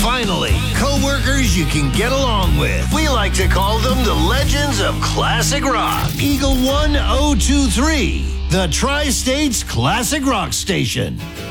Finally, co-workers you can get along with. We like to call them the legends of classic rock. Eagle 1023, the Tri-States Classic Rock Station.